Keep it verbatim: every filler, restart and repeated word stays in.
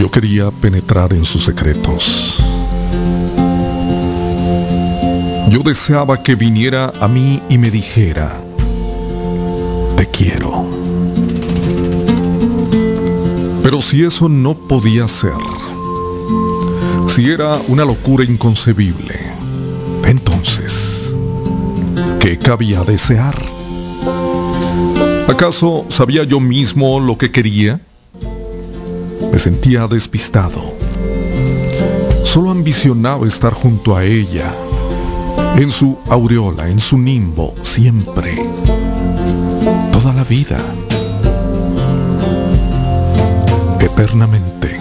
Yo quería penetrar en sus secretos. Yo deseaba que viniera a mí y me dijera: te quiero. Pero si eso no podía ser, si era una locura inconcebible, entonces, ¿qué cabía desear? ¿Acaso sabía yo mismo lo que quería? Me sentía despistado. Solo ambicionaba estar junto a ella, en su aureola, en su nimbo, siempre, toda la vida, eternamente.